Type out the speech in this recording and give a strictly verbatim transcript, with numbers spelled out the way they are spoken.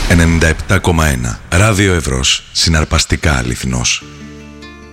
ενενήντα επτά κόμμα ένα. Ράδιο Εύρος. Συναρπαστικά αληθινός.